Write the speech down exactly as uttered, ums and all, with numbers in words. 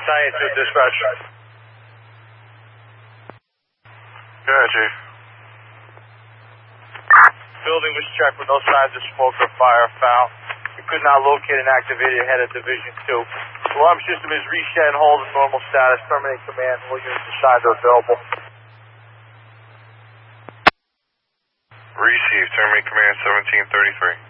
Science to dispatch. Go ahead, Chief. Building was checked with no signs of smoke or fire found. We could not locate an activated head at Division two. Alarm system is reset and hold in normal status. Terminate command. All units assigned are available. Receive. Terminate command seventeen thirty-three.